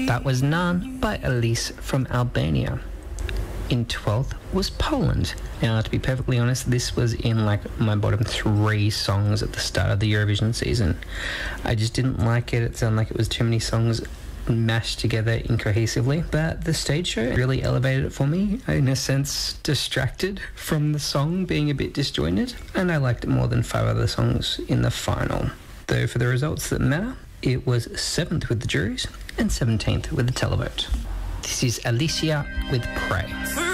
That was None by Elise from Albania. In 12th was Poland. Now, to be perfectly honest, this was in like my bottom 3 songs at the start of the Eurovision season. I just didn't like it. It sounded like it was too many songs mashed together incohesively, but the stage show really elevated it for me, in a sense distracted from the song being a bit disjointed, and I liked it more than 5 other songs in the final. Though for the results that matter, it was 7th with the juries and 17th with the televote. This is Alicia with Pray.